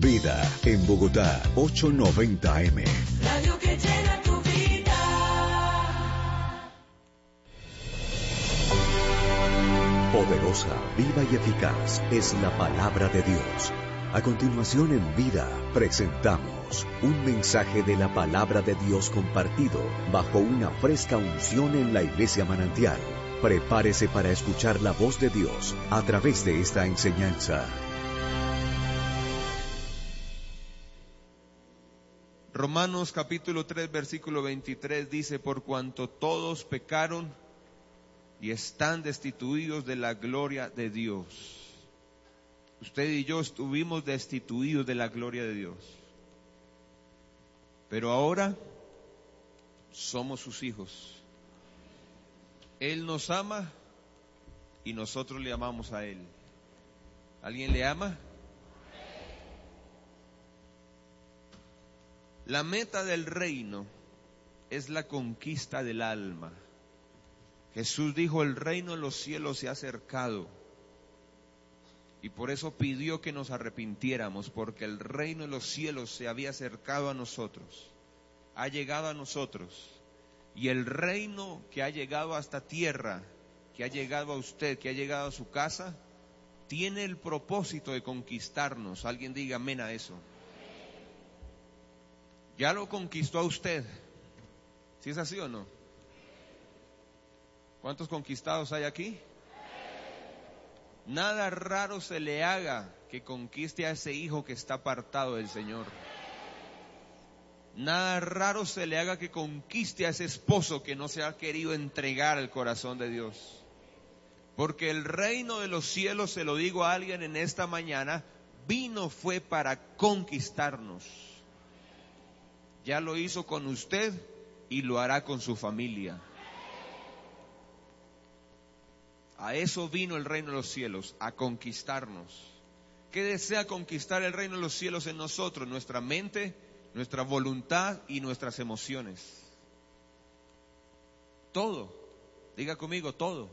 Vida en Bogotá, 890 AM. Radio que llena tu vida. Poderosa, viva y eficaz es la palabra de Dios. A continuación en Vida presentamos un mensaje de la palabra de Dios compartido bajo una fresca unción en la Iglesia Manantial. Prepárese para escuchar la voz de Dios a través de esta enseñanza. Romanos capítulo 3 versículo 23 dice: por cuanto todos pecaron y están destituidos de la gloria de Dios. Usted y yo estuvimos destituidos de la gloria de Dios, pero ahora somos sus hijos. Él nos ama y nosotros le amamos a Él. ¿Alguien le ama? La meta del reino es la conquista del alma. Jesús dijo: el reino de los cielos se ha acercado. Y por eso pidió que nos arrepintiéramos, porque el reino de los cielos se había acercado a nosotros, ha llegado a nosotros. Y el reino que ha llegado a esta tierra, que ha llegado a usted, que ha llegado a su casa, tiene el propósito de conquistarnos. Alguien diga amén a eso. Ya lo conquistó a usted. ¿Sí es así o no? ¿Cuántos conquistados hay aquí? Nada raro se le haga que conquiste a ese hijo que está apartado del Señor. Nada raro se le haga que conquiste a ese esposo que no se ha querido entregar al corazón de Dios. Porque el reino de los cielos, se lo digo a alguien en esta mañana, fue para conquistarnos. Ya lo hizo con usted y lo hará con su familia. A eso vino el reino de los cielos, a conquistarnos. ¿Qué desea conquistar el reino de los cielos en nosotros? Nuestra mente, nuestra voluntad y nuestras emociones. Todo. Diga conmigo, todo.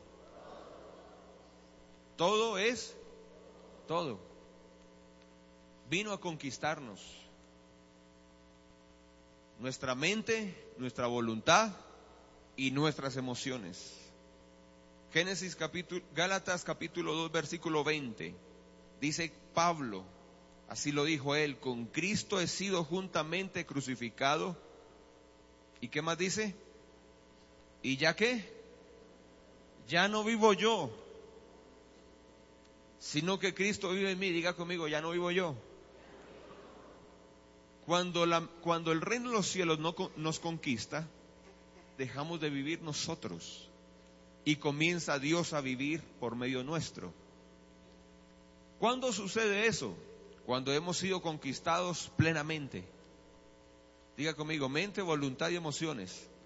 Todo es todo. Vino a conquistarnos. Nuestra mente, nuestra voluntad y nuestras emociones. Gálatas capítulo 2 versículo 20, dice Pablo, así lo dijo él: con Cristo he sido juntamente crucificado. ¿Y qué más dice? ¿Y ya qué? Ya no vivo yo, sino que Cristo vive en mí. Diga conmigo, ya no vivo yo. Cuando el reino de los cielos nos conquista, dejamos de vivir nosotros. Y comienza Dios a vivir por medio nuestro. ¿Cuándo sucede eso? Cuando hemos sido conquistados plenamente. Diga conmigo, mente, voluntad y emociones.